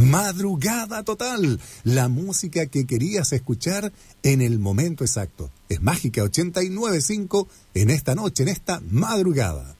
Madrugada total, la música que querías escuchar en el momento exacto. Es Mágica 89.5 en esta noche, en esta madrugada.